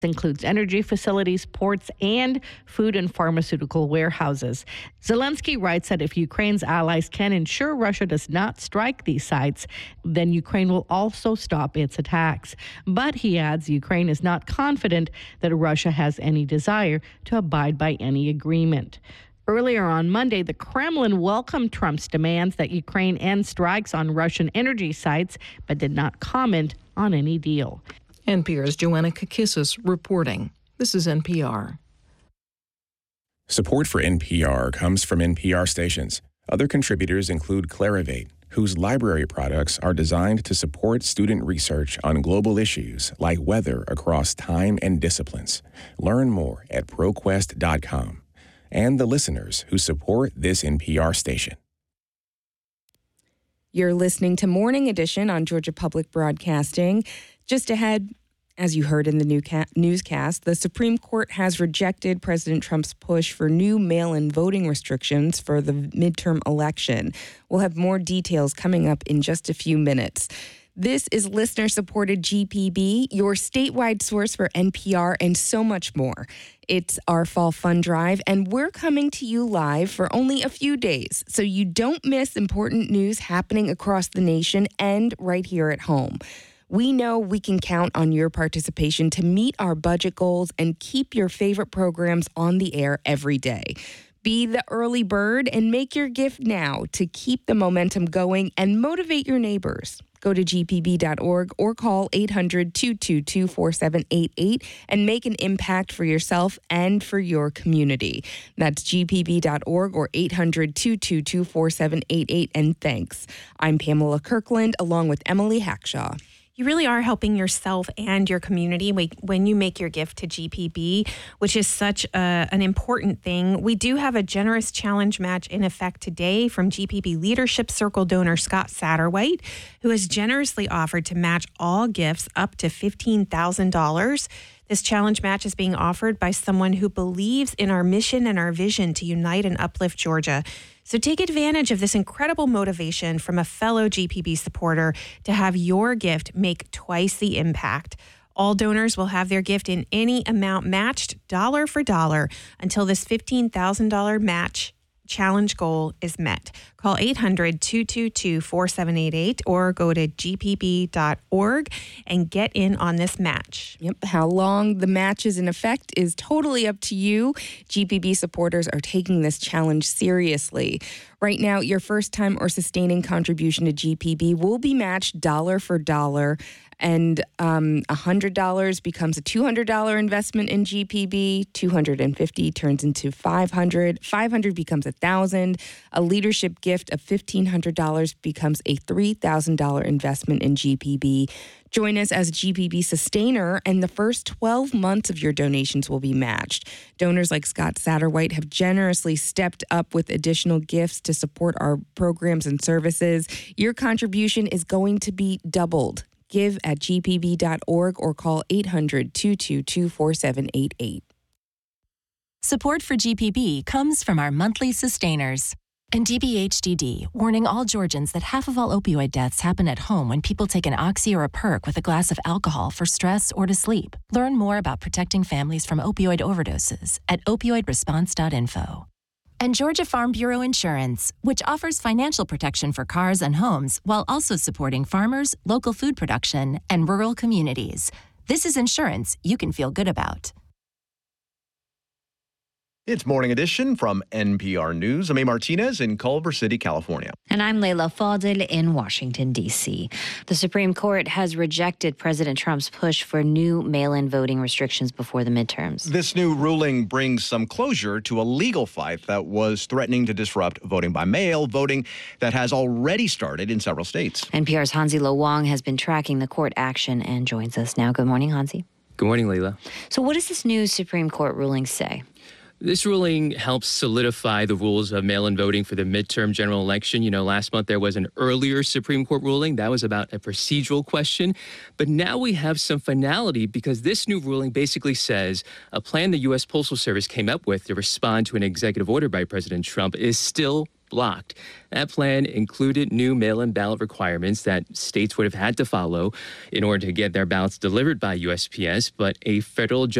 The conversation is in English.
includes energy facilities, ports, and food and pharmaceutical warehouses. Zelensky writes that if Ukraine's allies can ensure Russia does not strike these sites, then Ukraine will also stop its attacks. But he adds Ukraine is not confident that Russia has any desire to abide by any agreement. Earlier on Monday, the Kremlin welcomed Trump's demands that Ukraine end strikes on Russian energy sites, but did not comment on any deal. NPR's Joanna Kakissis reporting. This is NPR. Support for NPR comes from NPR stations. Other contributors include Clarivate, whose library products are designed to support student research on global issues like weather across time and disciplines. Learn more at ProQuest.com. And the listeners who support this NPR station. You're listening to Morning Edition on Georgia Public Broadcasting. Just ahead, as you heard in the newscast, the Supreme Court has rejected President Trump's push for new mail-in voting restrictions for the midterm election. We'll have more details coming up in just a few minutes. This is listener-supported GPB, your statewide source for NPR and so much more. It's our Fall Fun Drive, and we're coming to you live for only a few days, so you don't miss important news happening across the nation and right here at home. We know we can count on your participation to meet our budget goals and keep your favorite programs on the air every day. Be the early bird and make your gift now to keep the momentum going and motivate your neighbors. Go to gpb.org or call 800-222-4788 and make an impact for yourself and for your community. That's gpb.org or 800-222-4788. And thanks. I'm Pamela Kirkland along with Emily Hackshaw. You really are helping yourself and your community when you make your gift to GPB, which is such an important thing. We do have a generous challenge match in effect today from GPB Leadership Circle donor Scott Satterwhite, who has generously offered to match all gifts up to $15,000. This challenge match is being offered by someone who believes in our mission and our vision to unite and uplift Georgia. So take advantage of this incredible motivation from a fellow GPB supporter to have your gift make twice the impact. All donors will have their gift in any amount matched dollar for dollar until this $15,000 match challenge goal is met. Call 800-222-4788 or go to gpb.org and get in on this match. Yep. How long the match is in effect is totally up to you. GPB supporters are taking this challenge seriously. Right now, your first time or sustaining contribution to GPB will be matched dollar for dollar. And $100 becomes a $200 investment in GPB. $250 turns into $500. $500 becomes $1,000. A leadership gift of $1,500 becomes a $3,000 investment in GPB. Join us as GPB sustainer, and the first 12 months of your donations will be matched. Donors like Scott Satterwhite have generously stepped up with additional gifts to support our programs and services. Your contribution is going to be doubled. Give at gpb.org or call 800-222-4788. Support for GPB comes from our monthly sustainers. And DBHDD, warning all Georgians that half of all opioid deaths happen at home when people take an Oxy or a Perk with a glass of alcohol for stress or to sleep. Learn more about protecting families from opioid overdoses at opioidresponse.info. And Georgia Farm Bureau Insurance, which offers financial protection for cars and homes while also supporting farmers, local food production, and rural communities. This is insurance you can feel good about. It's Morning Edition from NPR News. I'm A. Martinez in Culver City, California. And I'm Layla Fadel in Washington, D.C. The Supreme Court has rejected President Trump's push for new mail-in voting restrictions before the midterms. This new ruling brings some closure to a legal fight that was threatening to disrupt voting by mail, voting that has already started in several states. NPR's Hansi Lo Wang has been tracking the court action and joins us now. Good morning, Hansi. Good morning, Layla. So what does this new Supreme Court ruling say? This ruling helps solidify the rules of mail-in voting for the midterm general election. You know, last month there was an earlier Supreme Court ruling. That was about a procedural question. But now we have some finality because this new ruling basically says a plan the U.S. Postal Service came up with to respond to an executive order by President Trump is still blocked. That plan included new mail-in ballot requirements that states would have had to follow in order to get their ballots delivered by USPS, but a federal judge